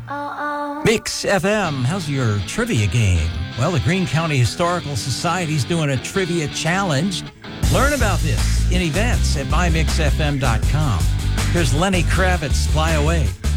Mix FM, how's your trivia game? Well, the Greene County Historical Society's doing a trivia challenge. Learn about this in events at mymixfm.com. Here's Lenny Kravitz, Fly Away.